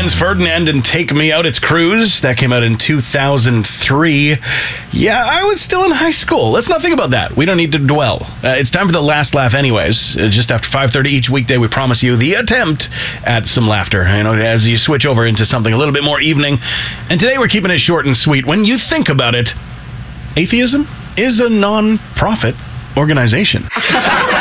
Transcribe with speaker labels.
Speaker 1: Franz Ferdinand and Take Me Out. It's Cruise. That came out in 2003. Yeah, I was still in high school. Let's not think about that. We don't need to dwell. It's time for the last laugh anyways. Just after 5:30 each weekday, we promise you the attempt at some laughter, as you switch over into something a little bit more evening. And today we're keeping it short and sweet. When you think about it, atheism is a non-profit organization.